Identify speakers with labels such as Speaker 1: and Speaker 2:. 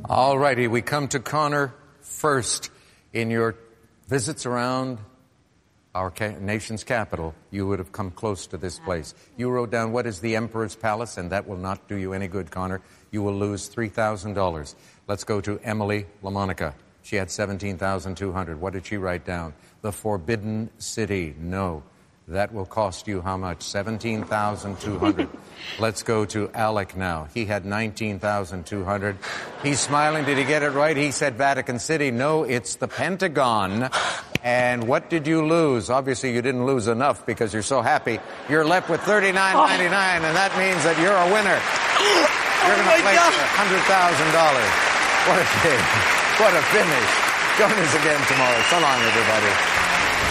Speaker 1: All righty, we come to Connor first. In your visits around our nation's capital, you would have come close to this place. You wrote down, what is the Emperor's Palace? And that will not do you any good, Connor. You will lose $3,000. Let's go to Emily LaMonica. She had $17,200. What did she write down? The Forbidden City. No. That will cost you how much? $17,200. Let's go to Alec now. He had $19,200. He's smiling. Did he get it right? He said Vatican City. No, it's the Pentagon. And what did you lose? Obviously, you didn't lose enough because you're so happy. You're left with $39.99, and that means that you're a winner. You're going to play for $100,000. What a day. What a finish. Join us again tomorrow. So long, everybody.